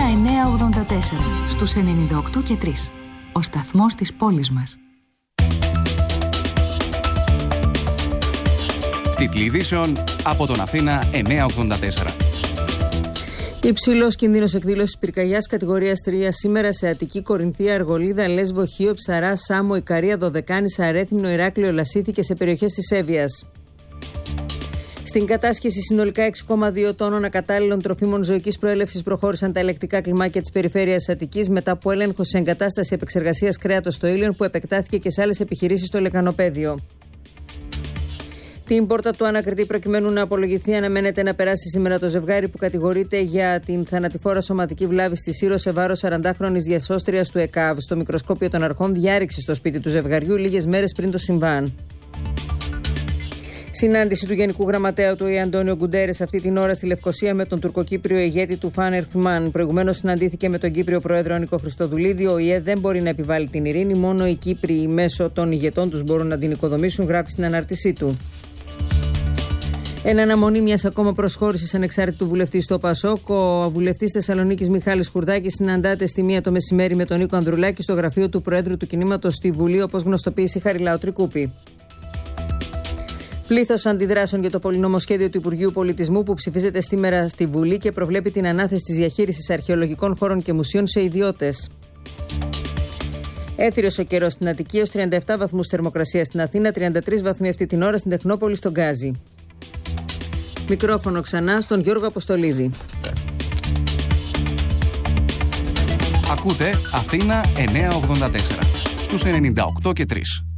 984 στους 98 και 3. Ο σταθμός της πόλης μας. Τίτλοι ειδήσεων από τον Αθήνα 984. Υψηλός κινδύνος εκδήλωσης πυρκαγιάς κατηγορίας 3 σήμερα σε Αττική, Κορινθία, Αργολίδα, Λέσβο, Χίο, Ψαρά, Σάμο, Ικαρία, Δωδεκάνησα, Αρέθυμνο, Ηράκλειο, Λασίθι και σε περιοχές της Εύβοιας. Στην κατάσχεση συνολικά 6,2 τόνων ακατάλληλων τροφίμων ζωικής προέλευσης προχώρησαν τα ελεκτικά κλιμάκια της περιφέρειας Αττικής μετά από έλεγχο σε εγκατάσταση επεξεργασίας κρέατος στο Ήλιον που επεκτάθηκε και σε άλλες επιχειρήσεις στο Λεκανοπαίδιο. Την πόρτα του ανακριτή προκειμένου να απολογηθεί αναμένεται να περάσει σήμερα το ζευγάρι που κατηγορείται για την θανατηφόρα σωματική βλάβη στη Σύρο σε βάρος 40χρονης διασώστριας του ΕΚΑΒ. Στο μικροσκόπιο των αρχών διάρρηξη στο σπίτι του ζευγαριού λίγες μέρες πριν το συμβάν. Συνάντηση του Γενικού Γραμματέα του ΟΗΕ Αντώνιο Γκουντέρες αυτή την ώρα στη Λευκοσία με τον τουρκοκύπριο ηγέτη του Φάνερ Χμάν. Προηγουμένως συναντήθηκε με τον Κύπριο Πρόεδρο Νίκο Χριστοδουλίδη. Ο ΟΗΕ δεν μπορεί να επιβάλλει την ειρήνη, μόνο οι Κύπριοι μέσω των ηγετών τους μπορούν να την οικοδομήσουν, γράφει στην ανάρτησή του. Εν αναμονή μιας ακόμα προσχώρησης ανεξάρτητου βουλευτή στο ΠΑΣΟΚ, ο βουλευτής Θεσσαλονίκης Μιχάλης Χουρδάκης συναντάται στη 1 το μεσημέρι με τον Νίκο Ανδρουλάκη στο γραφείο του Προέδρου του Κινήματος στη Βουλή, όπως γνωστοποίησε η Χαριλάου Τρικούπη. Πλήθος αντιδράσεων για το πολυνομοσχέδιο του Υπουργείου Πολιτισμού που ψηφίζεται σήμερα στη Βουλή και προβλέπει την ανάθεση της διαχείρισης αρχαιολογικών χώρων και μουσείων σε ιδιώτες. Έθριος ο καιρός στην Αττική, έως 37 βαθμούς θερμοκρασία στην Αθήνα, 33 βαθμοί αυτή την ώρα στην Τεχνόπολη στον Γκάζι. Μικρόφωνο ξανά στον Γιώργο Αποστολίδη. Ακούτε Αθήνα 984 στους 98 και 3.